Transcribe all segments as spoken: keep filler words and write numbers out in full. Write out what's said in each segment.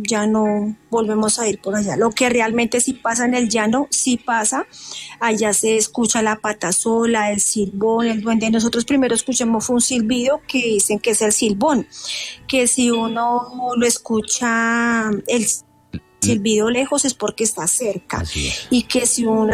ya no volvemos a ir por allá. Lo que realmente sí pasa en el llano, sí pasa, allá se escucha la patasola, el silbón, el duende. Nosotros primero escuchamos fue un silbido que dicen que es el silbón, que si uno lo escucha el silbido lejos es porque está cerca, Así es. y que si uno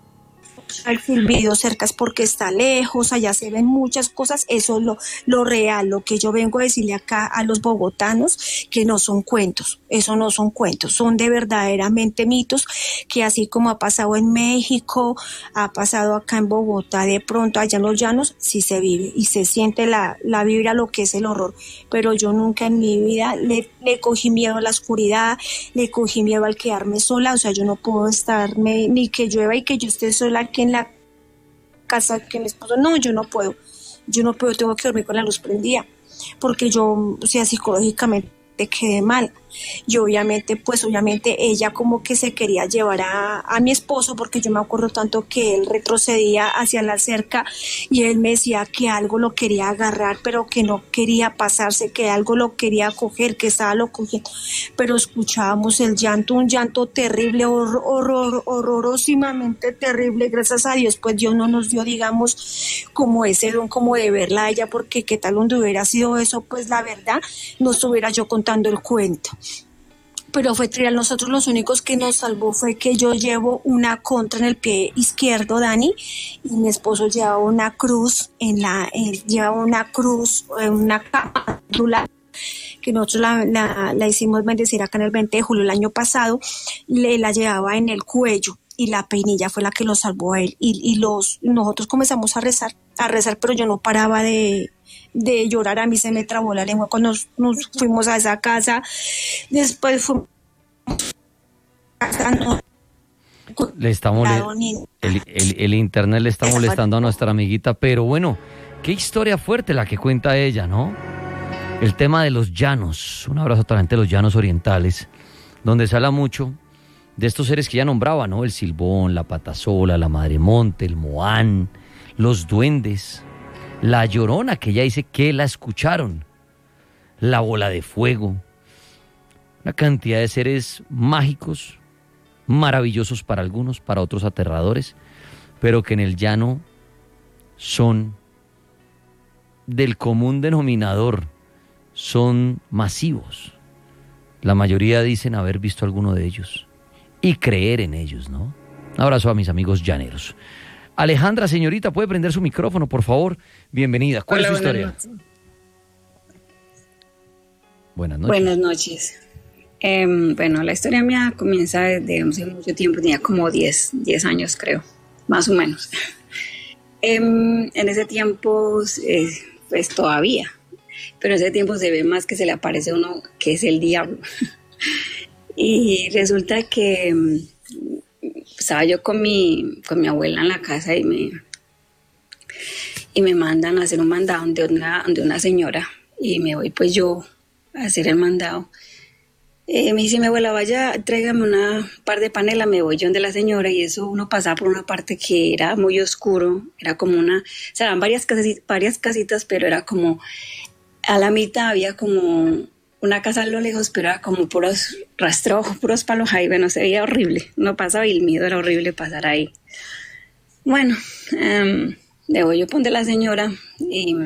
el silbido cerca es porque está lejos, allá se ven muchas cosas, eso es lo, lo real, lo que yo vengo a decirle acá a los bogotanos, que no son cuentos, eso no son cuentos, son de verdaderamente mitos, que así como ha pasado en México, ha pasado acá en Bogotá, de pronto allá en los llanos, sí se vive y se siente la, la vibra, lo que es el horror, pero yo nunca en mi vida le, le cogí miedo a la oscuridad, le cogí miedo al quedarme sola, o sea, yo no puedo estarme, ni que llueva y que yo esté sola aquí en la casa, que mi esposo, no, yo no puedo, yo no puedo, tengo que dormir con la luz prendida, porque yo, o sea, psicológicamente quedé mal, y obviamente, pues obviamente ella como que se quería llevar a, a mi esposo, porque yo me acuerdo tanto que él retrocedía hacia la cerca, y él me decía que algo lo quería agarrar, pero que no quería pasarse, que algo lo quería coger, que estaba lo cogiendo, pero escuchábamos el llanto, un llanto terrible, horror, horror, horrorosamente terrible, gracias a Dios, pues Dios no nos dio, digamos, como ese don, como de verla a ella, porque qué tal donde hubiera sido eso, pues la verdad, no estuviera yo contando el cuento. Pero fue trial, nosotros los únicos que nos salvó fue que yo llevo una contra en el pie izquierdo, Dani, y mi esposo lleva una cruz en la, él lleva una cruz, una cápsula, que nosotros la, la, la hicimos bendecir acá en el veinte de julio del año pasado, le la llevaba en el cuello, y la peinilla fue la que lo salvó a él, y, y los, nosotros comenzamos a rezar, a rezar, pero yo no paraba de, de llorar, a mí se me trabó la lengua cuando nos, nos fuimos a esa casa, después fuimos a... Le está mole- el, el, el internet le está molestando a nuestra amiguita, pero bueno, qué historia fuerte la que cuenta ella, ¿no? El tema de los llanos, un abrazo a toda la gente de los llanos orientales, donde se habla mucho de estos seres que ya nombraba, ¿no? El silbón, la patasola, la madremonte, el moán, los duendes, la llorona, que ella dice que la escucharon, la bola de fuego, una cantidad de seres mágicos, maravillosos para algunos, para otros aterradores, pero que en el llano son del común denominador, son masivos. La mayoría dicen haber visto alguno de ellos y creer en ellos, ¿no? Un abrazo a mis amigos llaneros. Alejandra, señorita, ¿puede prender su micrófono, por favor? Bienvenida. ¿Cuál Hola, es su historia? Buenas noches. Buenas noches. Buenas noches. Eh, bueno, la historia mía comienza desde hace mucho tiempo, tenía como diez, diez años creo, más o menos. Eh, en ese tiempo, eh, pues todavía, pero en ese tiempo se ve más que se le aparece a uno que es el diablo. Y resulta que estaba yo con mi, con mi abuela en la casa y me, y me mandan a hacer un mandado de una, de una señora, y me voy pues yo a hacer el mandado. Eh, me dice mi abuela, vaya, tráigame una par de panela, me voy yo donde la señora, y eso uno pasaba por una parte que era muy oscuro, era como una, o sea, eran varias casitas, varias casitas, pero era como, a la mitad había como una casa a lo lejos, pero era como puros rastrojos, puros palos ahí, bueno, se veía horrible, no pasaba y el miedo era horrible pasar ahí. Bueno, um, le voy yo ponte la señora y...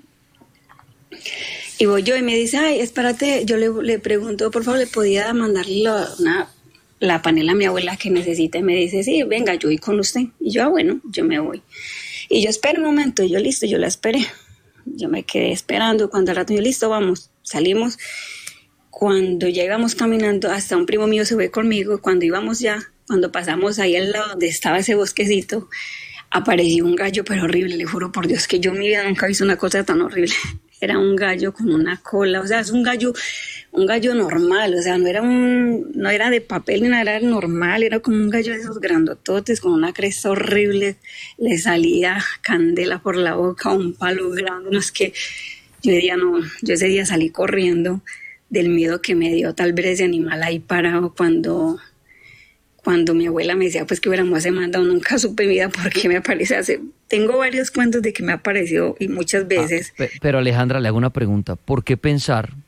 Y voy yo y me dice, ay, espérate, yo le, le pregunto, por favor, ¿le podía mandarle la, una, la panela a mi abuela que necesita? Y me dice, sí, venga, yo voy con usted. Y yo, ah, bueno, yo me voy. Y yo, espera un momento, y yo, listo, yo la esperé. Yo me quedé esperando, cuando al rato yo, listo, vamos, salimos. Cuando ya íbamos caminando, hasta un primo mío se fue conmigo, cuando íbamos ya, cuando pasamos ahí al lado donde estaba ese bosquecito, apareció un gallo, pero horrible, le juro por Dios que yo en mi vida nunca he visto una cosa tan horrible. Era un gallo con una cola, o sea, es un gallo, un gallo normal, o sea, no era un, no era de papel ni nada, era normal, era como un gallo de esos grandototes con una cresta horrible, le salía candela por la boca, un palo grande, no es que yo diría, no, yo ese día salí corriendo del miedo que me dio tal vez ese animal ahí parado cuando... Cuando mi abuela me decía pues que hubiéramos ese mandado, nunca supe mi vida por qué me aparece hace... Tengo varios cuentos de que me apareció y muchas veces... Ah, pe- pero Alejandra, le hago una pregunta. ¿Por qué pensar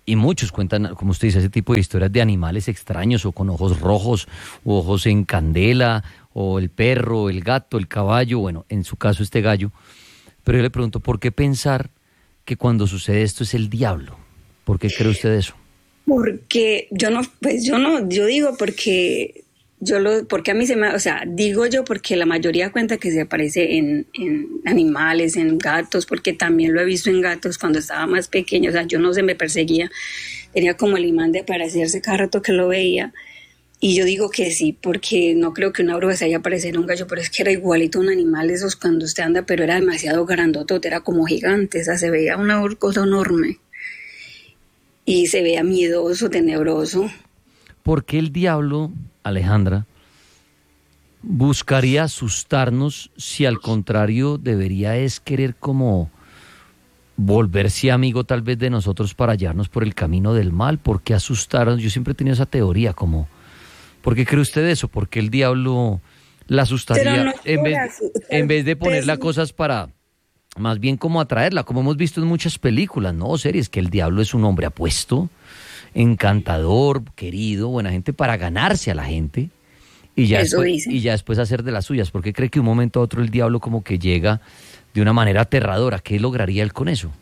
y muchos cuentan, como usted dice, ese tipo de historias de animales extraños o con ojos rojos o ojos en candela o el perro, el gato, el caballo, bueno, en su caso este gallo. Pero yo le pregunto, ¿por qué pensar que cuando sucede esto es el diablo? ¿Por qué cree usted eso? Porque yo no, pues yo no, yo digo porque yo lo, porque a mí se me, o sea, digo yo porque la mayoría cuenta que se aparece en, en animales, en gatos, porque también lo he visto en gatos cuando estaba más pequeño, o sea, yo no sé, me perseguía, tenía como el imán de aparecerse cada rato que lo veía. Y yo digo que sí, porque no creo que una bruja se haya parecido a un gallo, pero es que era igualito a un animal de esos cuando usted anda, pero era demasiado grandotote, era como gigante, o sea, se veía una cosa enorme. Y se veía miedoso, tenebroso. ¿Por qué el diablo, Alejandra, buscaría asustarnos si al contrario debería es querer como volverse amigo tal vez de nosotros para hallarnos por el camino del mal? ¿Por qué asustarnos? Yo siempre he tenido esa teoría como... ¿Por qué cree usted eso? ¿Por qué el diablo la asustaría no en, vez, en vez de ponerle cosas para, más bien como atraerla? Como hemos visto en muchas películas, ¿no? Series, que el diablo es un hombre apuesto, encantador, querido, buena gente, para ganarse a la gente y ya, después, y ya después hacer de las suyas. ¿Por qué cree que de un momento a otro el diablo como que llega de una manera aterradora? ¿Qué lograría él con eso?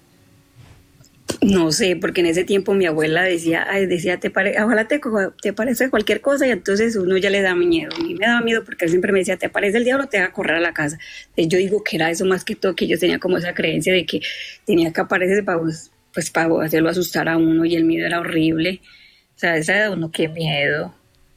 No sé, porque en ese tiempo mi abuela decía, ay, decía, te pare, ojalá te, te parece cualquier cosa, y entonces uno ya le da miedo. A mí me daba miedo porque él siempre me decía, te aparece el diablo, te va a correr a la casa. Entonces yo digo que era eso más que todo, que yo tenía como esa creencia de que tenía que aparecerse para, pues, para hacerlo asustar a uno, y el miedo era horrible. O sea, esa era uno, qué miedo.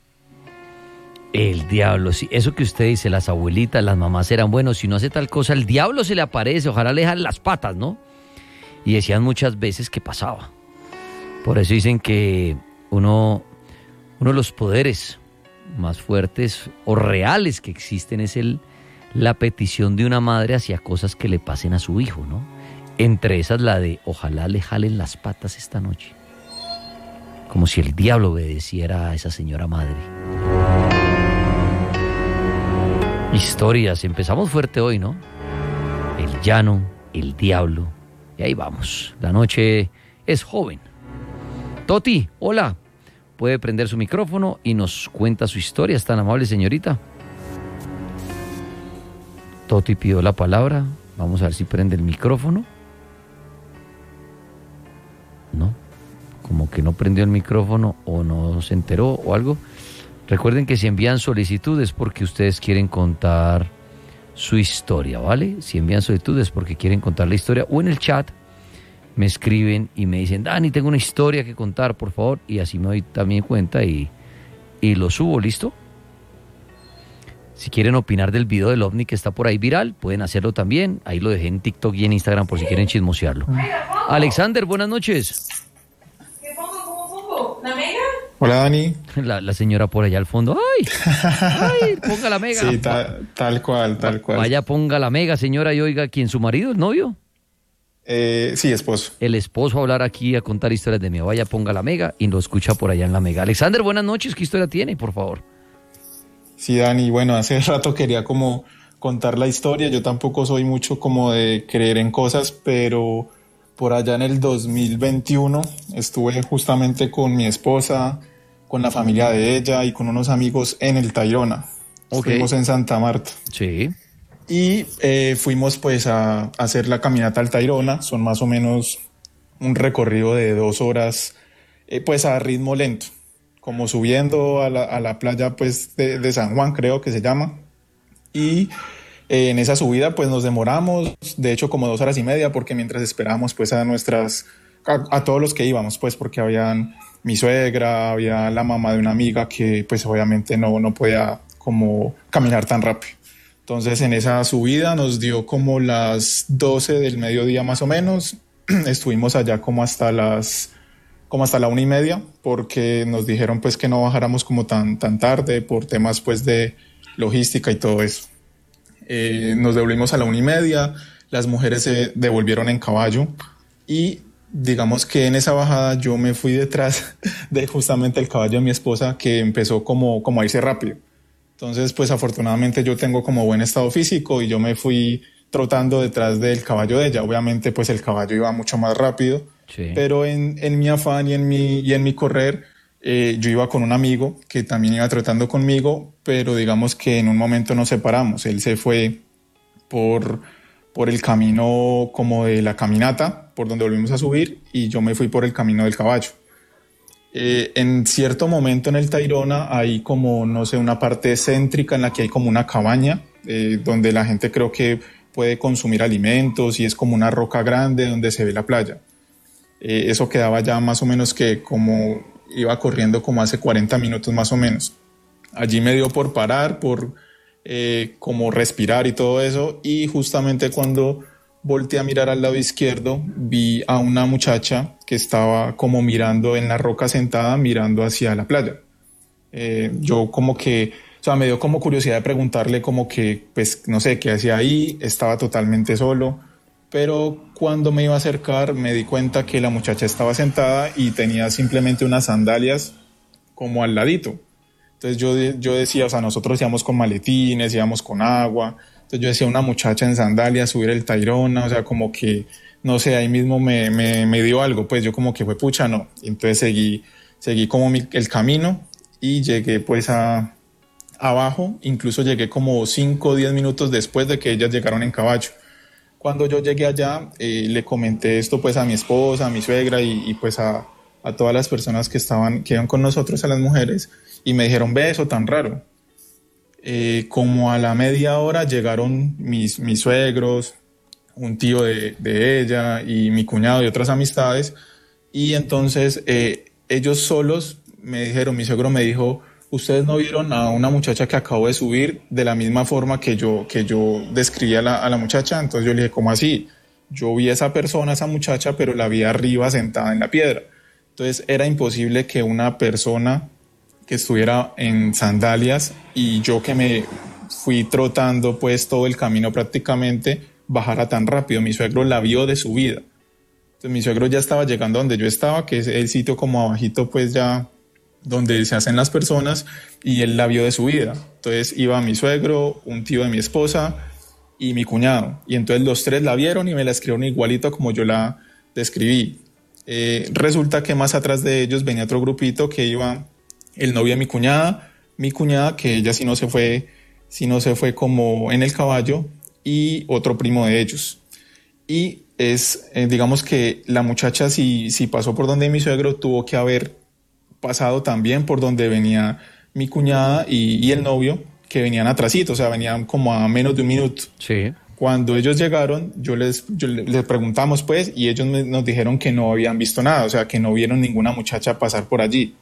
El diablo, sí, eso que usted dice, las abuelitas, las mamás eran, bueno, si no hace tal cosa, el diablo se le aparece, ojalá le dejan las patas, ¿no? Y decían muchas veces que pasaba. Por eso dicen que uno, uno de los poderes más fuertes o reales que existen es el, la petición de una madre hacia cosas que le pasen a su hijo, ¿no? Entre esas la de ojalá le jalen las patas esta noche. Como si el diablo obedeciera a esa señora madre. Historias, empezamos fuerte hoy, ¿no? El llano, el diablo. Y ahí vamos, la noche es joven. Toti, hola, puede prender su micrófono y nos cuenta su historia, es tan amable señorita. Toti pidió la palabra, vamos a ver si prende el micrófono. No, como que no prendió el micrófono o no se enteró o algo. Recuerden que si envían solicitudes porque ustedes quieren contar su historia, ¿vale? Si envían solicitudes porque quieren contar la historia, o en el chat me escriben y me dicen, Dani, tengo una historia que contar, por favor, y así me doy también cuenta y, y lo subo, ¿listo? Si quieren opinar del video del ovni que está por ahí viral, pueden hacerlo también, ahí lo dejé en TikTok y en Instagram por si quieren chismosearlo. Alexander, buenas noches. ¿Qué pongo? ¿Cómo pongo? ¿La mega? Hola, Dani. La, la señora por allá al fondo. ¡Ay! ¡Ay! Ponga la mega. Sí, ta, tal cual, tal cual. Vaya, ponga la mega, señora, y oiga, ¿quién? ¿Su marido, el novio? Eh, sí, esposo. El esposo a hablar aquí, a contar historias de mí. Vaya, ponga la mega y lo escucha por allá en la mega. Alexander, buenas noches. ¿Qué historia tiene, por favor? Sí, Dani, bueno, hace rato quería como contar la historia. Yo tampoco soy mucho como de creer en cosas, pero por allá en el dos mil veintiuno estuve justamente con mi esposa, con la familia de ella y con unos amigos en el Tayrona. Okay. Estuvimos en Santa Marta. Sí. Y eh, fuimos pues a, a hacer la caminata al Tayrona. Son más o menos un recorrido de dos horas, eh, pues a ritmo lento, como subiendo a la, a la playa pues de, de San Juan, creo que se llama. Y eh, en esa subida pues nos demoramos, de hecho como dos horas y media, porque mientras esperábamos pues a nuestras, a, a todos los que íbamos, pues porque habían mi suegra, había la mamá de una amiga que pues obviamente no, no podía como caminar tan rápido. Entonces en esa subida nos dio como las doce del mediodía más o menos. Estuvimos allá como hasta las como hasta la una y media, porque nos dijeron pues que no bajáramos como tan, tan tarde por temas pues de logística y todo eso. Eh, nos devolvimos a la una y media, las mujeres se devolvieron en caballo y digamos que en esa bajada yo me fui detrás de justamente el caballo de mi esposa, que empezó como, como a irse rápido. Entonces, pues afortunadamente yo tengo como buen estado físico y yo me fui trotando detrás del caballo de ella. Obviamente, pues el caballo iba mucho más rápido Sí. Pero en, en mi afán y en mi, y en mi correr, eh, yo iba con un amigo que también iba tratando conmigo, pero digamos que en un momento nos separamos. Él se fue por, por el camino como de la caminata, por donde volvimos a subir, y yo me fui por el camino del caballo. Eh, en cierto momento en el Tayrona hay como, no sé, una parte céntrica en la que hay como una cabaña, eh, donde la gente creo que puede consumir alimentos y es como una roca grande donde se ve la playa. Eh, eso quedaba ya más o menos que como iba corriendo como hace cuarenta minutos más o menos. Allí me dio por parar, por eh, como respirar y todo eso, y justamente cuando volteé a mirar al lado izquierdo vi a una muchacha que estaba como mirando en la roca sentada, mirando hacia la playa. Eh, yo como que, o sea, me dio como curiosidad de preguntarle como que, pues, no sé, qué hacía ahí, estaba totalmente solo, pero cuando me iba a acercar me di cuenta que la muchacha estaba sentada y tenía simplemente unas sandalias como al ladito. Entonces yo, yo decía, o sea, nosotros íbamos con maletines, íbamos con agua. Entonces yo decía, una muchacha en sandalias, subir el Tayrona, o sea, como que, no sé, ahí mismo me, me, me dio algo, pues yo como que fue pucha, no. Entonces seguí, seguí como mi, el camino y llegué pues a, abajo, incluso llegué como cinco o diez minutos después de que ellas llegaron en caballo. Cuando yo llegué allá, eh, le comenté esto pues a mi esposa, a mi suegra y, y pues a, a todas las personas que estaban, que iban con nosotros, a las mujeres, y me dijeron, ve eso tan raro. Eh, como a la media hora llegaron mis, mis suegros, un tío de, de ella y mi cuñado y otras amistades, y entonces eh, ellos solos me dijeron, mi suegro me dijo, ustedes no vieron a una muchacha que acabo de subir de la misma forma que yo, que yo describí a la, a la muchacha. Entonces yo le dije, ¿cómo así? Yo vi a esa persona, a esa muchacha, pero la vi arriba sentada en la piedra. Entonces era imposible que una persona que estuviera en sandalias y yo que me fui trotando pues todo el camino prácticamente bajara tan rápido. Mi suegro la vio de subida. Entonces mi suegro ya estaba llegando donde yo estaba, que es el sitio como abajito pues ya donde se hacen las personas, y él la vio de subida. Entonces iba mi suegro, un tío de mi esposa y mi cuñado, y entonces los tres la vieron y me la escribieron igualito como yo la describí. Eh, resulta que más atrás de ellos venía otro grupito que iba el novio de mi cuñada, mi cuñada, que ella sí no se fue, sí no se fue como en el caballo, y otro primo de ellos. Y es, eh, digamos que la muchacha si, si pasó por donde mi suegro, tuvo que haber pasado también por donde venía mi cuñada y, y el novio, que venían atrasito, o sea, venían como a menos de un minuto. Sí. Cuando ellos llegaron, yo les, yo les preguntamos pues, y ellos me, nos dijeron que no habían visto nada, o sea, que no vieron ninguna muchacha pasar por allí.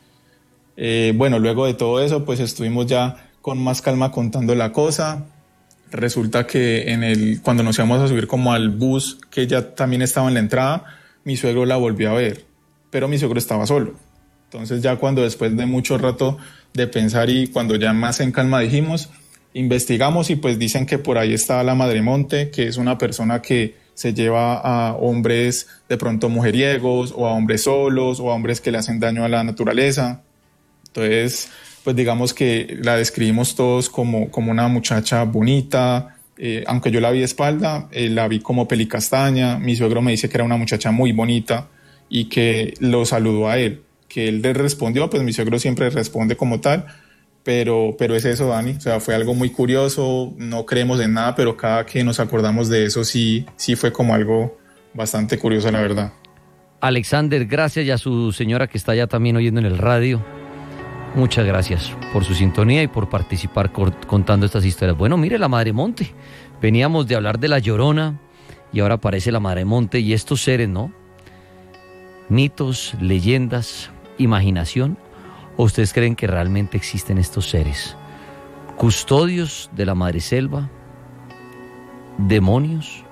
Eh, bueno, luego de todo eso, pues estuvimos ya con más calma contando la cosa. Resulta que en el, cuando nos íbamos a subir como al bus, que ya también estaba en la entrada, mi suegro la volvió a ver, pero mi suegro estaba solo. Entonces ya cuando después de mucho rato de pensar y cuando ya más en calma dijimos, investigamos y pues dicen que por ahí está la Madremonte, que es una persona que se lleva a hombres de pronto mujeriegos o a hombres solos o a hombres que le hacen daño a la naturaleza. Entonces, pues digamos que la describimos todos como, como una muchacha bonita, eh, aunque yo la vi de espalda, eh, la vi como pelicastaña. Mi suegro me dice que era una muchacha muy bonita y que lo saludó a él. Que él le respondió, pues mi suegro siempre responde como tal, pero, pero es eso, Dani, o sea, fue algo muy curioso, no creemos en nada, pero cada que nos acordamos de eso sí, sí fue como algo bastante curioso, la verdad. Alexander, gracias, y a su señora que está allá también oyendo en el radio, muchas gracias por su sintonía y por participar contando estas historias. Bueno, mire, la Madremonte, veníamos de hablar de la Llorona y ahora aparece la Madremonte y estos seres, ¿no? Mitos, leyendas, imaginación, ¿o ustedes creen que realmente existen estos seres? ¿Custodios de la madreselva? ¿Demonios?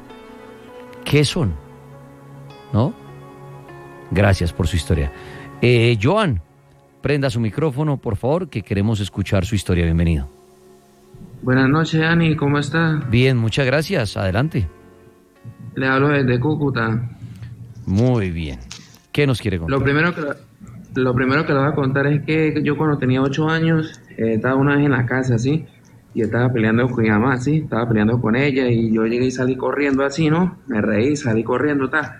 ¿Qué son? ¿No? Gracias por su historia. Eh, Joan, prenda su micrófono, por favor, que queremos escuchar su historia. Bienvenido. Buenas noches, Ani, ¿cómo está? Bien, muchas gracias. Adelante. Le hablo desde Cúcuta. Muy bien. ¿Qué nos quiere contar? Lo primero que, lo primero que le voy a contar es que yo cuando tenía ocho años, eh, estaba una vez en la casa, ¿sí? Y estaba peleando con mi mamá, ¿sí? Estaba peleando con ella y yo llegué y salí corriendo así, ¿no? Me reí, salí corriendo, ta.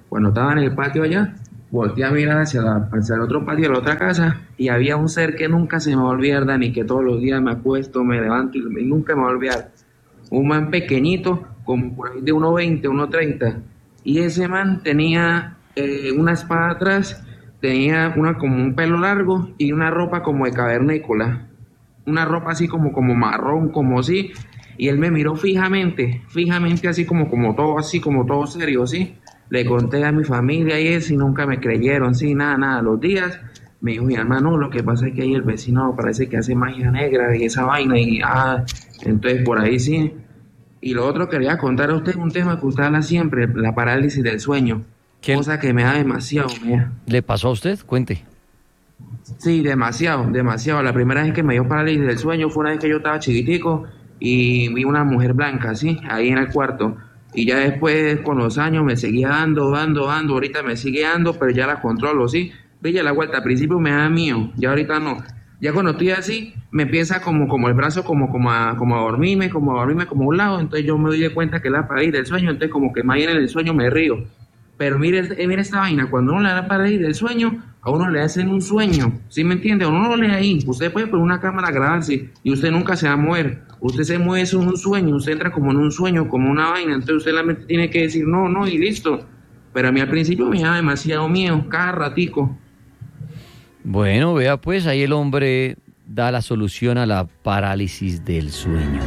Cuando estaba en el patio allá, volteé a mirar hacia, la, hacia el otro patio de la otra casa y había un ser que nunca se me va a olvidar, Dani, que todos los días me acuesto, me levanto y nunca me va a olvidar. Un man pequeñito, como por ahí de uno veinte, uno treinta, y ese man tenía eh, una espada atrás, tenía una como un pelo largo y una ropa como de cavernícola, una ropa así como, como marrón, como así, y él me miró fijamente, fijamente así como, como todo así, como todo serio, ¿sí? Le conté a mi familia y eso y nunca me creyeron, sí, nada, nada. Los días me dijo mi hermano, lo que pasa es que ahí el vecino parece que hace magia negra y esa vaina y ah, entonces por ahí sí. Y lo otro quería contar a usted un tema que usted habla siempre, la parálisis del sueño. ¿Qué? Cosa que me da demasiado, mía. ¿Le pasó a usted? Cuente. Sí, demasiado, demasiado. La primera vez que me dio parálisis del sueño fue una vez que yo estaba chiquitico y vi una mujer blanca, ¿sí? Ahí en el cuarto. Y ya después, con los años, me seguía dando, dando, dando. Ahorita me sigue dando, pero ya la controlo, ¿sí? Brilla la vuelta. Al principio me da mío, ya ahorita no. Ya cuando estoy así, me empieza como, como el brazo, como, como, a, como a dormirme, como a dormirme como a un lado. Entonces yo me doy de cuenta que la parálisis del sueño, entonces como que más bien en el sueño me río. Pero mire, mire esta vaina, cuando uno le da la parálisis del sueño, a uno le hacen un sueño, ¿sí me entiende? A uno lo lee ahí, usted puede poner una cámara a grabarse y usted nunca se va a mover. Usted se mueve, eso es un sueño, usted entra como en un sueño, como una vaina, entonces usted la mente tiene que decir no, no y listo. Pero a mí al principio me daba demasiado miedo, cada ratico. Bueno, vea pues, ahí el hombre da la solución a la parálisis del sueño.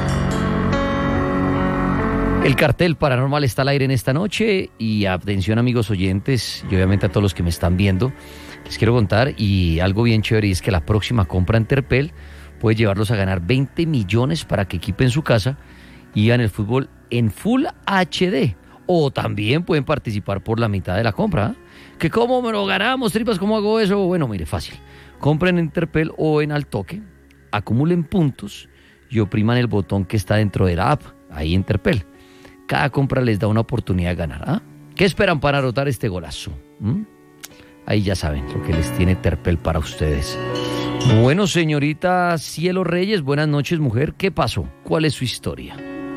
El cartel paranormal está al aire en esta noche y atención amigos oyentes y obviamente a todos los que me están viendo, les quiero contar y algo bien chévere y es que la próxima compra en Terpel puede llevarlos a ganar veinte millones para que equipen su casa y hagan el fútbol en Full H D o también pueden participar por la mitad de la compra. ¿eh? ¿Que cómo me lo ganamos, tripas? ¿Cómo hago eso? Bueno, mire, fácil. Compren en Terpel o en Altoque, acumulen puntos y opriman el botón que está dentro de la app, ahí en Terpel. Cada compra les da una oportunidad de ganar. ¿ah? ¿Qué esperan para anotar este golazo? ¿Mm? Ahí ya saben lo que les tiene Terpel para ustedes. Bueno, señorita Cielo Reyes, buenas noches, mujer. ¿Qué pasó? ¿Cuál es su historia?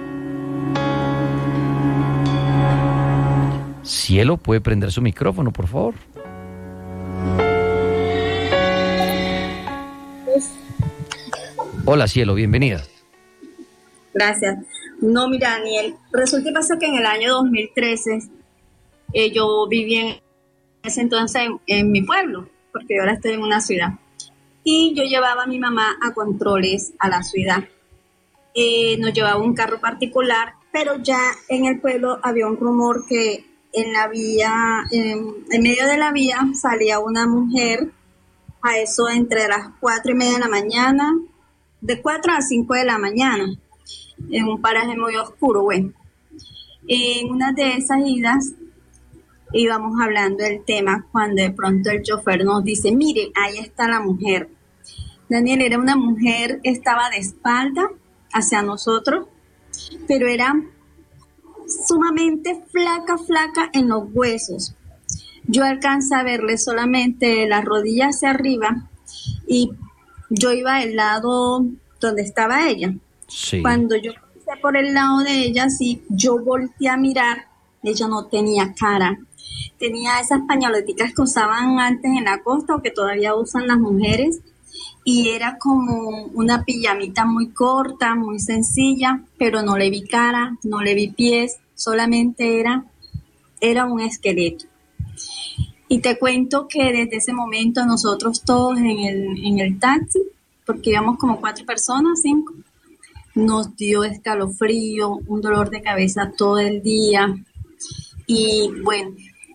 Cielo, ¿puede prender su micrófono, por favor? Hola, Cielo, bienvenida. Gracias. No, mira, Daniel, resulta y pasa que en el año dos mil trece eh, yo viví en ese entonces en, en mi pueblo, porque yo ahora estoy en una ciudad, y yo llevaba a mi mamá a controles a la ciudad. Eh, nos llevaba un carro particular, pero ya en el pueblo había un rumor que en la vía, en, en medio de la vía salía una mujer a eso entre las cuatro y media de la mañana, de cuatro a cinco de la mañana, en un paraje muy oscuro. Bueno, en una de esas idas íbamos hablando del tema cuando de pronto el chofer nos dice, miren, ahí está la mujer. Daniel, era una mujer, estaba de espalda hacia nosotros, pero era sumamente flaca, flaca en los huesos. Yo alcancé a verle solamente las rodillas hacia arriba y yo iba del lado donde estaba ella. Sí. Cuando yo pasé por el lado de ella, sí, yo volteé a mirar, ella no tenía cara. Tenía esas pañoleticas que usaban antes en la costa o que todavía usan las mujeres y era como una pijamita muy corta, muy sencilla, pero no le vi cara, no le vi pies, solamente era, era un esqueleto. Y te cuento que desde ese momento nosotros todos en el, en el taxi, porque íbamos como cuatro personas, cinco, nos dio escalofrío, un dolor de cabeza todo el día. Y bueno,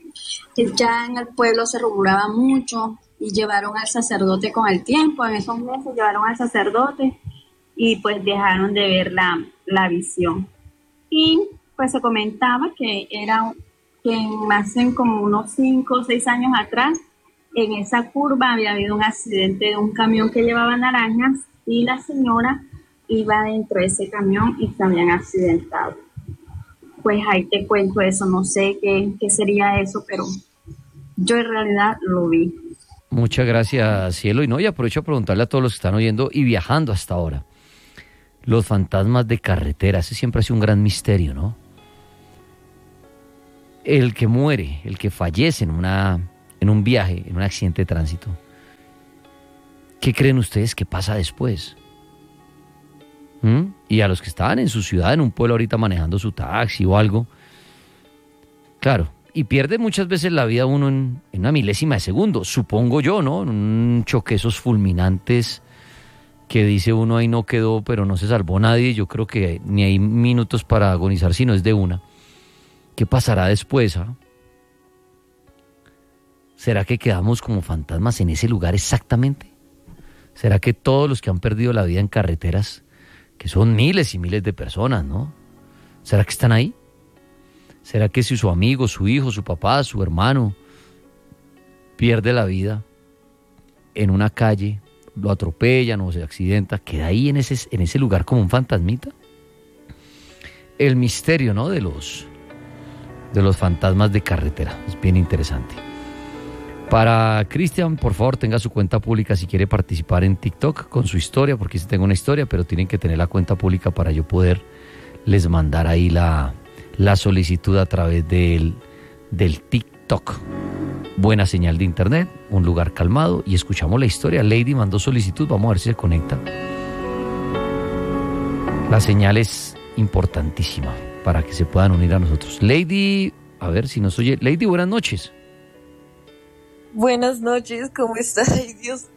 ya en el pueblo se rumoraba mucho y llevaron al sacerdote con el tiempo. En esos meses llevaron al sacerdote y pues dejaron de ver la, la visión. Y pues se comentaba que era que más en como unos cinco o seis años atrás, en esa curva había habido un accidente de un camión que llevaba naranjas y la señora iba dentro de ese camión y se habían accidentado. Pues ahí te cuento eso, no sé qué, qué sería eso, pero yo en realidad lo vi. Muchas gracias, Cielo. Y no, y aprovecho a preguntarle a todos los que están oyendo y viajando hasta ahora. Los fantasmas de carretera, ese siempre ha sido un gran misterio, ¿no? El que muere, el que fallece en, una, en un viaje, en un accidente de tránsito, ¿qué creen ustedes que pasa después? ¿Mm? Y a los que estaban en su ciudad, en un pueblo ahorita manejando su taxi o algo, claro, y pierde muchas veces la vida uno en, en una milésima de segundo, supongo yo, ¿no? En un choque esos fulminantes que dice uno ahí no quedó, pero no se salvó nadie. Yo creo que ni hay minutos para agonizar, sino es de una. ¿Qué pasará después? ¿Ah? ¿Será que quedamos como fantasmas en ese lugar exactamente? ¿Será que todos los que han perdido la vida en carreteras, que son miles y miles de personas, ¿no? ¿Será que están ahí? ¿Será que si su amigo, su hijo, su papá, su hermano pierde la vida en una calle, lo atropellan o se accidenta, queda ahí en ese, en ese lugar como un fantasmita? El misterio, ¿no? De los, de los fantasmas de carretera. Es bien interesante. Para Cristian, por favor, tenga su cuenta pública si quiere participar en TikTok con su historia, porque sí tengo una historia, pero tienen que tener la cuenta pública para yo poder les mandar ahí la, la solicitud a través del, del TikTok. Buena señal de internet, un lugar calmado y escuchamos la historia. Lady mandó solicitud, vamos a ver si se conecta. La señal es importantísima para que se puedan unir a nosotros. Lady, a ver si nos oye. Lady, buenas noches. Buenas noches, ¿cómo estás? Ay, Dios.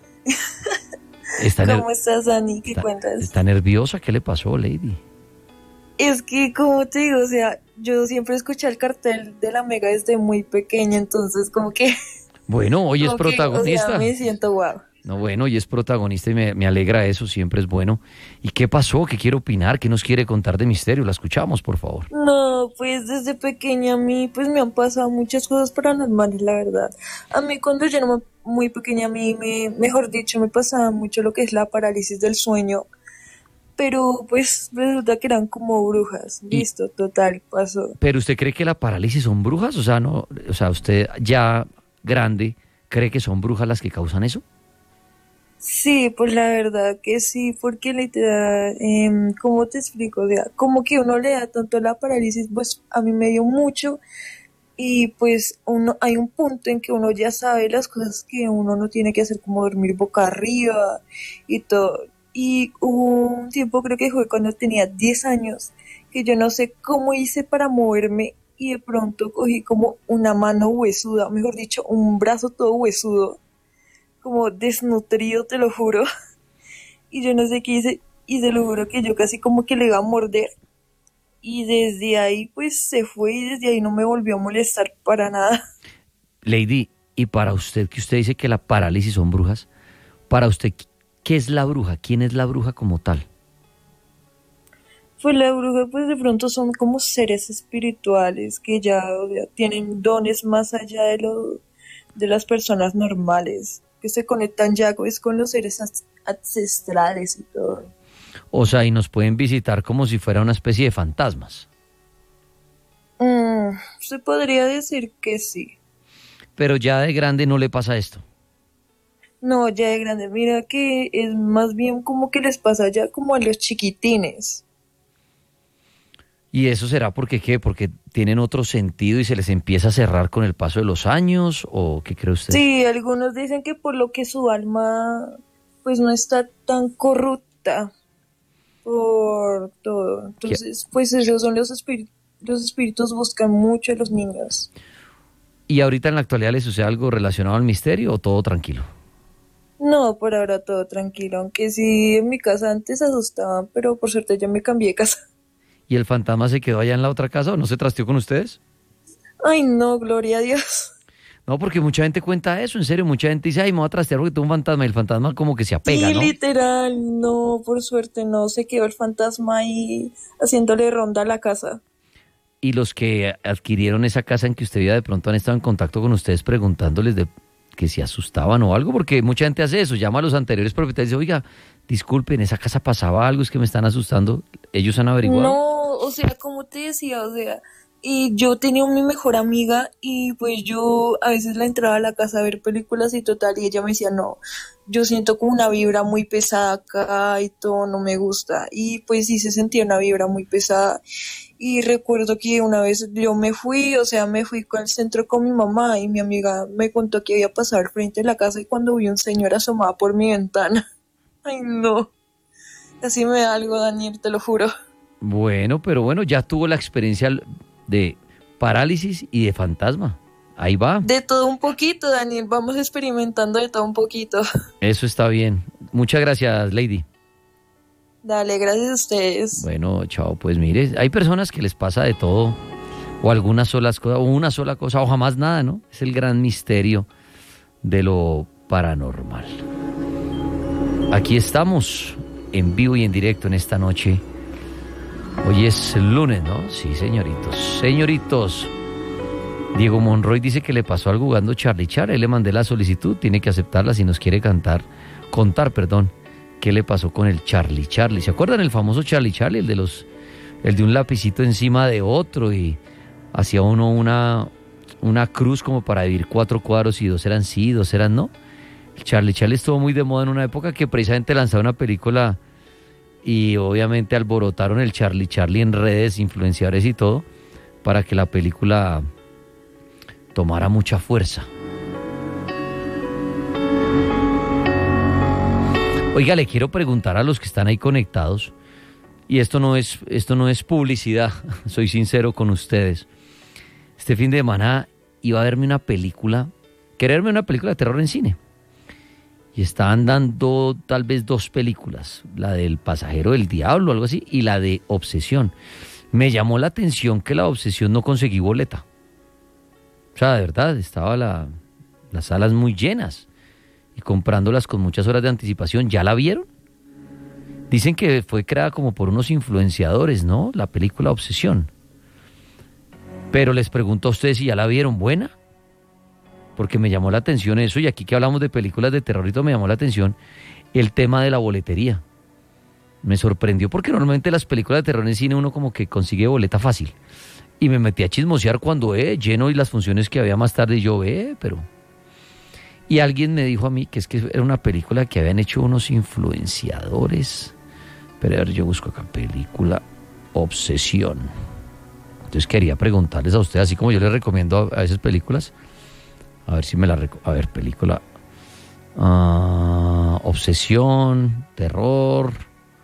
Está ¿Cómo estás, Dani? ¿Qué está, cuentas? ¿Está nerviosa? ¿Qué le pasó, Lady? Es que, como te digo, o sea, yo siempre escuché el cartel de la Mega desde muy pequeña, entonces como que... Bueno, hoy es que, protagonista. O sea, me siento guau. No, bueno, hoy es protagonista y me, me alegra eso, siempre es bueno. ¿Y qué pasó? ¿Qué quiere opinar? ¿Qué nos quiere contar de misterio? La escuchamos, por favor. No, pues desde pequeña a mí pues me han pasado muchas cosas paranormales, la verdad. A mí cuando yo era muy pequeña, a mí, me, mejor dicho, me pasaba mucho lo que es la parálisis del sueño. Pero pues resulta que eran como brujas. Listo, total, pasó. ¿Pero usted cree que la parálisis son brujas? O sea, no, o sea, usted ya grande, ¿cree que son brujas las que causan eso? Sí, pues la verdad que sí, porque literal, eh, ¿cómo te explico? O sea, como que uno le da tanto la parálisis, pues a mí me dio mucho y pues uno hay un punto en que uno ya sabe las cosas que uno no tiene que hacer, como dormir boca arriba y todo. Y hubo un tiempo, creo que fue cuando tenía diez años, que yo no sé cómo hice para moverme y de pronto cogí como una mano huesuda, mejor dicho, un brazo todo huesudo, como desnutrido, te lo juro, y yo no sé qué hice, y te lo juro que yo casi como que le iba a morder, y desde ahí pues se fue, y desde ahí no me volvió a molestar para nada. Lady, y para usted, que usted dice que la parálisis son brujas, para usted, ¿qué es la bruja? ¿Quién es la bruja como tal? Pues la bruja pues de pronto son como seres espirituales que ya, o sea, tienen dones más allá de, lo, de las personas normales, que se conectan ya pues, con los seres ancestrales y todo. O sea, y nos pueden visitar como si fuera una especie de fantasmas. Mm, se podría decir que sí. Pero ya de grande no le pasa esto. No, ya de grande, mira que es más bien como que les pasa ya como a los chiquitines. ¿Y eso será porque qué? ¿Porque tienen otro sentido y se les empieza a cerrar con el paso de los años? ¿O qué cree usted? Sí, algunos dicen que por lo que su alma pues no está tan corrupta por todo. Entonces, ¿qué? Pues esos son los espíritus. Los espíritus buscan mucho a los niños. ¿Y ahorita en la actualidad le sucede algo relacionado al misterio o todo tranquilo? No, por ahora todo tranquilo, aunque sí en mi casa antes asustaban, pero por suerte ya me cambié de casa. ¿Y el fantasma se quedó allá en la otra casa o no se trasteó con ustedes? Ay, no, gloria a Dios. No, porque mucha gente cuenta eso, en serio, mucha gente dice, ay, me voy a trastear porque tengo un fantasma, y el fantasma como que se apega, sí, ¿no? Sí, literal, no, por suerte no, se quedó el fantasma ahí haciéndole ronda a la casa. Y los que adquirieron esa casa en que usted vivía, de pronto han estado en contacto con ustedes preguntándoles de que se asustaban o algo, porque mucha gente hace eso, llama a los anteriores propietarios y dice, oiga, disculpen, esa casa pasaba algo, es que me están asustando. ¿Ellos han averiguado? No, o sea, como te decía, o sea, Y yo tenía mi mejor amiga y pues yo a veces la entraba a la casa a ver películas y total, y ella me decía, no, yo siento como una vibra muy pesada acá y todo, no me gusta. Y pues sí se sentía una vibra muy pesada. Y recuerdo que una vez yo me fui, o sea, me fui al centro con mi mamá y mi amiga me contó que había pasado al frente de la casa y cuando vi un señor asomado por mi ventana. Ay, no. Así me da algo, Daniel, te lo juro. Bueno, pero bueno, ya tuvo la experiencia de parálisis y de fantasma. Ahí va. De todo un poquito, Daniel. Vamos experimentando de todo un poquito. Eso está bien. Muchas gracias, Lady. Dale, gracias a ustedes. Bueno, chao. Pues mire, hay personas que les pasa de todo, o algunas solas cosas, o una sola cosa, o jamás nada, ¿no? Es el gran misterio de lo paranormal. Aquí estamos, en vivo y en directo en esta noche. Hoy es lunes, ¿no? Sí, señoritos. Señoritos. Diego Monroy dice que le pasó algo jugando Charlie Charlie. Le mandé la solicitud, tiene que aceptarla si nos quiere cantar, contar, perdón, qué le pasó con el Charlie Charlie. ¿Se acuerdan el famoso Charlie Charlie? El de los, el de un lapicito encima de otro y hacía uno una, una cruz como para dividir cuatro cuadros y dos eran sí, dos eran no. El Charlie Charlie estuvo muy de moda en una época que precisamente lanzaba una película y obviamente alborotaron el Charlie Charlie en redes, influenciadores y todo, para que la película tomara mucha fuerza. Oiga, le quiero preguntar a los que están ahí conectados, y esto no es, esto no es publicidad, soy sincero con ustedes. Este fin de semana iba a verme una película, quería verme una película de terror en cine. Y estaban dando tal vez dos películas, la del Pasajero del Diablo, algo así, y la de Obsesión. Me llamó la atención que la Obsesión no conseguí boleta. O sea, de verdad, estaba la, las salas muy llenas y comprándolas con muchas horas de anticipación. ¿Ya la vieron? Dicen que fue creada como por unos influenciadores, ¿no? La película Obsesión. Pero les pregunto a ustedes si ya la vieron, ¿buena? Porque me llamó la atención eso, y aquí que hablamos de películas de terror y todo, me llamó la atención el tema de la boletería. Me sorprendió porque normalmente las películas de terror en cine uno como que consigue boleta fácil. Y me metí a chismosear cuando eh, lleno y las funciones que había más tarde y yo eh, pero... Y alguien me dijo a mí que es que era una película que habían hecho unos influenciadores. Pero a ver, yo busco acá, película Obsesión. Entonces quería preguntarles a ustedes, así como yo les recomiendo a, a esas películas, a ver si me la... Rec- a ver, película... Uh, obsesión, terror...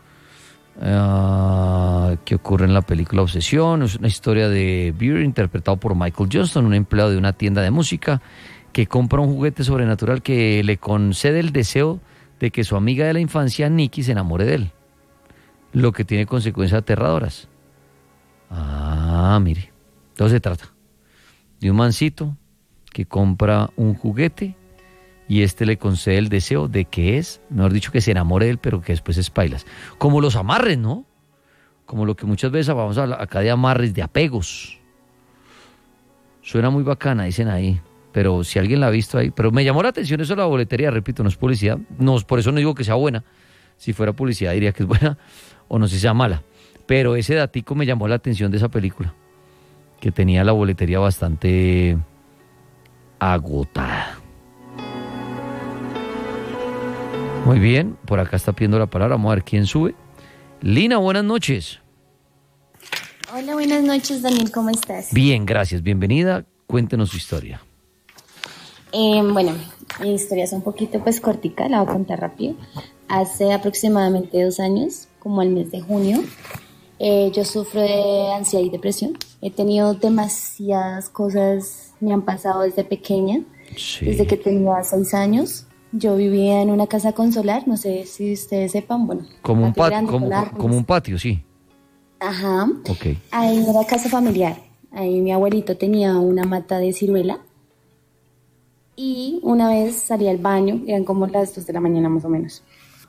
Uh, ¿Qué ocurre en la película Obsesión? Es una historia de Beer interpretado por Michael Johnston, un empleado de una tienda de música que compra un juguete sobrenatural que le concede el deseo de que su amiga de la infancia, Nikki, se enamore de él, lo que tiene consecuencias aterradoras. Ah, mire, entonces se trata de un mancito que compra un juguete y este le concede el deseo de que es, mejor dicho, que se enamore de él, pero que después es pailas. Como los amarres, ¿no? Como lo que muchas veces vamos a hablar acá de amarres, de apegos. Suena muy bacana, dicen ahí, pero si alguien la ha visto ahí. Pero me llamó la atención eso de la boletería, repito, no es publicidad. No, por eso no digo que sea buena. Si fuera publicidad diría que es buena, o no sé si sea mala. Pero ese datico me llamó la atención de esa película, que tenía la boletería bastante agotada. Muy bien, por acá está pidiendo la palabra, vamos a ver quién sube. Lina, buenas noches. Hola, buenas noches, Daniel, ¿cómo estás? Bien, gracias, bienvenida, cuéntenos su historia. Eh, bueno, mi historia es un poquito pues cortica, la voy a contar rápido. Hace aproximadamente dos años, como el mes de junio, eh, yo sufro de ansiedad y depresión. He tenido demasiadas cosas, me han pasado desde pequeña, sí. Desde que tenía seis años. Yo vivía en una casa con solar, no sé si ustedes sepan, bueno. Como un patio, como, solar, como un patio, sí. Ajá. Ok. Ahí era casa familiar. Ahí mi abuelito tenía una mata de ciruela. Y una vez salí al baño, eran como las dos de la mañana más o menos.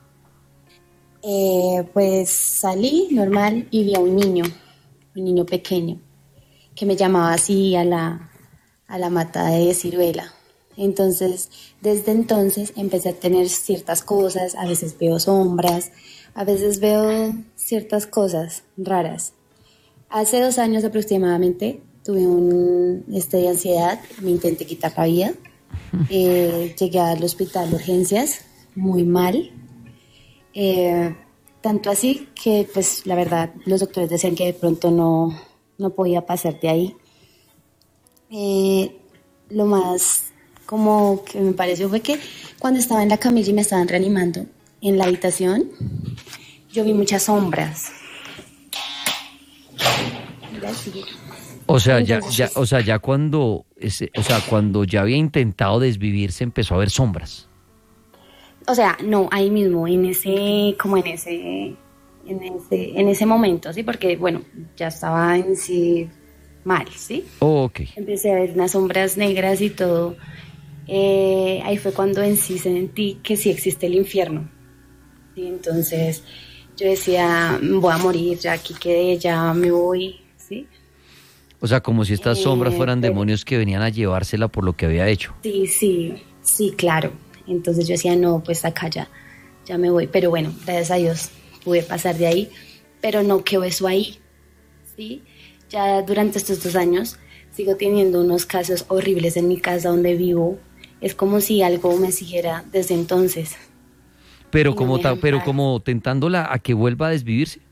Eh, pues salí normal y vi a un niño, un niño pequeño, que me llamaba así a la, a la mata de ciruela. Entonces, desde entonces empecé a tener ciertas cosas, a veces veo sombras, a veces veo ciertas cosas raras. Hace dos años aproximadamente tuve un este de ansiedad, me intenté quitar la vida, eh, llegué al hospital de urgencias, muy mal, eh, tanto así que pues la verdad los doctores decían que de pronto no, no podía pasar de ahí. Eh, lo más como que me pareció fue que cuando estaba en la camilla y me estaban reanimando en la habitación, yo vi muchas sombras. O sea, ya, ya, o sea, ya cuando, ese, o sea, cuando ya había intentado desvivirse, empezó a ver sombras. O sea, no, ahí mismo, en ese, como en ese, en ese, en ese momento, sí, porque bueno, ya estaba en sí mal, sí. Oh, ok. Empecé a ver unas sombras negras y todo. Eh, ahí fue cuando en sí sentí que sí existe el infierno. ¿Sí? Entonces yo decía, voy a morir, ya aquí quedé, ya me voy, ¿sí? O sea, como si estas sombras fueran eh, pero, demonios que venían a llevársela por lo que había hecho. Sí, sí, sí, claro. Entonces yo decía, no, pues acá ya, ya me voy. Pero bueno, gracias a Dios pude pasar de ahí, pero no quedó eso ahí, ¿sí? Ya durante estos dos años sigo teniendo unos casos horribles en mi casa donde vivo. Es como si algo me siguiera desde entonces. Pero no como ta, pero paz. como tentándola a que vuelva a desvivirse.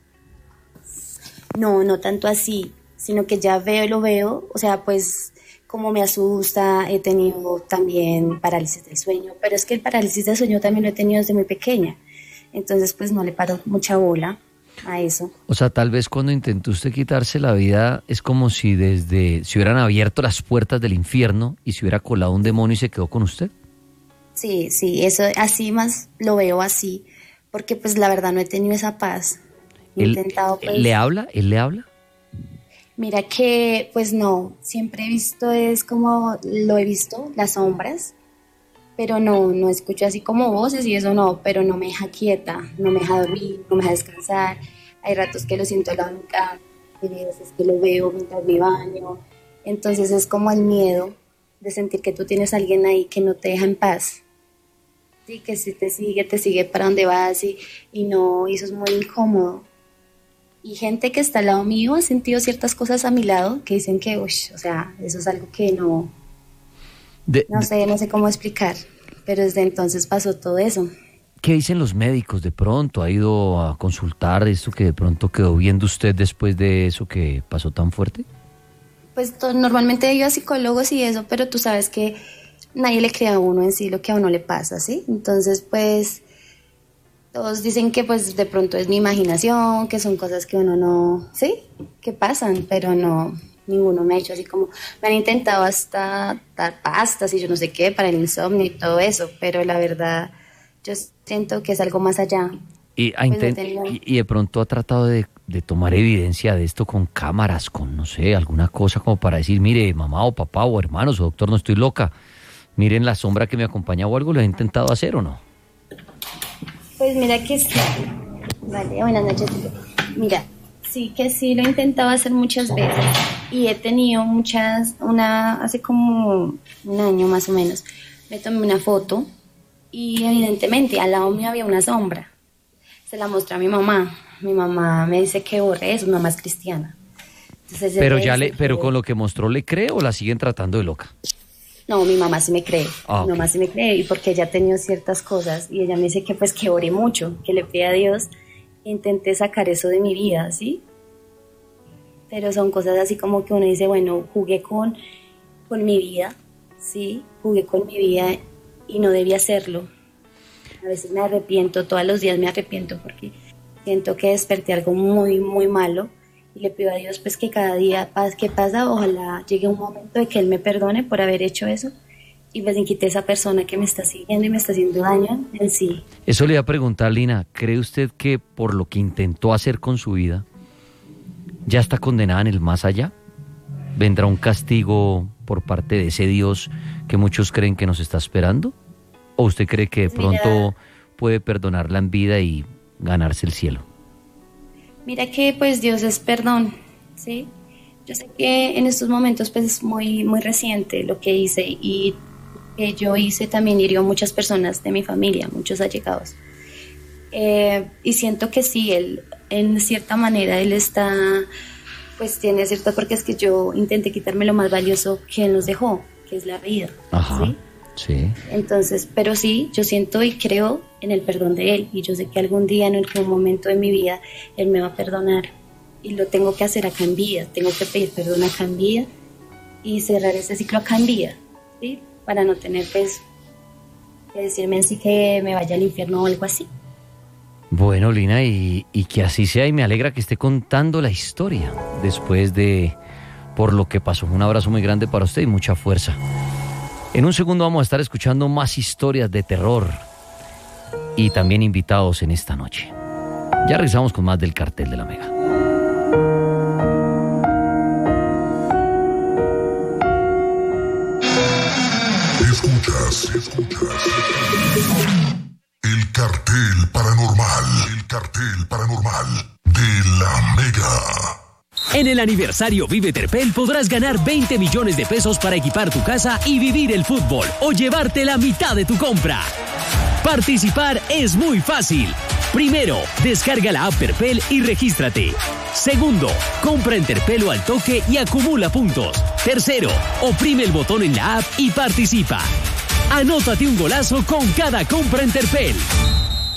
No, no tanto así, sino que ya veo y lo veo, o sea, pues como me asusta, he tenido también parálisis del sueño, pero es que el parálisis del sueño también lo he tenido desde muy pequeña, entonces pues no le paro mucha bola a eso. O sea, tal vez cuando intentó usted quitarse la vida es como si desde, se hubieran abierto las puertas del infierno y se hubiera colado un demonio y se quedó con usted. Sí, sí, eso así más lo veo así, porque pues la verdad no he tenido esa paz. He ¿Él, intentado, pues, ¿Le habla? ¿Él le habla? Mira que pues no, siempre he visto, es como lo he visto, las sombras, pero no, no escucho así como voces y eso no, pero no me deja quieta, no me deja dormir, no me deja descansar. Hay ratos que lo siento al lado de mi cama, hay veces que lo veo mientras me baño, entonces es como el miedo de sentir que tú tienes a alguien ahí que no te deja en paz. Sí, que si te sigue, te sigue para donde vas y, y no, y eso es muy incómodo. Y gente que está al lado mío ha sentido ciertas cosas a mi lado que dicen que, uy, o sea, eso es algo que no, de, no sé, no sé cómo explicar, pero desde entonces pasó todo eso. ¿Qué dicen los médicos de pronto? ¿Ha ido a consultar esto que de pronto quedó viendo usted después de eso que pasó tan fuerte? Pues to- normalmente he ido a psicólogos y eso, pero tú sabes que nadie le cree a uno en sí lo que a uno le pasa, ¿sí? Entonces, pues, todos dicen que pues de pronto es mi imaginación, que son cosas que uno no, ¿sí? Que pasan, pero no, ninguno me ha hecho así como, me han intentado hasta dar pastas y yo no sé qué para el insomnio y todo eso, pero la verdad, yo siento que es algo más allá. Y, a Pues no intent- tengo- y, y de pronto ha tratado de, de tomar evidencia de esto con cámaras, con, no sé, alguna cosa como para decir, mire, mamá o papá o hermanos o doctor, no estoy loca. Miren la sombra que me acompaña o algo, ¿lo he intentado hacer o no? Pues mira que sí. Vale, buenas noches. Mira, sí que sí lo he intentado hacer muchas veces y he tenido muchas, una, hace como un año más o menos, me tomé una foto y evidentemente al lado mío había una sombra. Se la mostré a mi mamá. Mi mamá me dice que borre eso, mi mamá es cristiana. Entonces, Pero ella ya dice le, pero que- con lo que mostró le cree o la siguen tratando de loca. No, mi mamá sí me cree, Ah, mi ok. mamá sí me cree, y porque ella ha tenido ciertas cosas, y ella me dice que pues que ore mucho, que le pida a Dios, e intenté sacar eso de mi vida, ¿sí? Pero son cosas así como que uno dice, bueno, jugué con, con mi vida, ¿sí? Jugué con mi vida y no debía hacerlo. A veces me arrepiento, todos los días me arrepiento porque siento que desperté algo muy, muy malo. Y le pido a Dios pues que cada día paz que pasa, ojalá llegue un momento de que Él me perdone por haber hecho eso y pues me quite esa persona que me está siguiendo y me está haciendo daño en sí. Eso le iba a preguntar, Lina, ¿cree usted que por lo que intentó hacer con su vida, ya está condenada en el más allá? ¿Vendrá un castigo por parte de ese Dios que muchos creen que nos está esperando? ¿O usted cree que de Pues mira- pronto puede perdonarla en vida y ganarse el cielo? Mira que pues Dios es perdón, ¿sí? Yo sé que en estos momentos pues es muy, muy reciente lo que hice y que yo hice también hirió a muchas personas de mi familia, muchos allegados. Eh, y siento que sí, él, en cierta manera, él está pues tiene cierto, porque es que yo intenté quitarme lo más valioso que él nos dejó, que es la vida. Ajá, ¿sí? sí. Entonces, pero sí, yo siento y creo en el perdón de él, y yo sé que algún día, en algún momento de mi vida, él me va a perdonar, y lo tengo que hacer acá en vida, tengo que pedir perdón acá en vida, y cerrar ese ciclo acá en vida, ¿sí? Para no tener, pues, que decirme en sí que me vaya al infierno o algo así. Bueno, Lina, y, y que así sea, y me alegra que esté contando la historia después de por lo que pasó. Un abrazo muy grande para usted y mucha fuerza. En un segundo vamos a estar escuchando más historias de terror y también invitados en esta noche. Ya regresamos con más del Cartel de la Mega. Escuchas, escuchas. El Cartel Paranormal, el Cartel Paranormal de la Mega. En el aniversario Vive Terpel podrás ganar veinte millones de pesos para equipar tu casa y vivir el fútbol o llevarte la mitad de tu compra. Participar es muy fácil. Primero, descarga la app Terpel y regístrate. Segundo, compra en Terpel o al toque y acumula puntos. Tercero, oprime el botón en la app y participa. Anótate un golazo con cada compra en Terpel.